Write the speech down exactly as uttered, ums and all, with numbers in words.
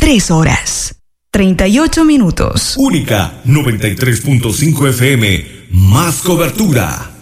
Tres horas, treinta y ocho minutos. Única noventa y tres punto cinco F M. Más cobertura.